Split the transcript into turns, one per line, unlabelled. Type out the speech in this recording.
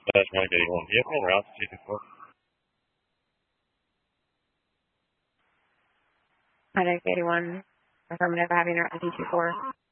Dash Mike 81 vehicle, route 224.
Medic 81, affirmative, having route 224.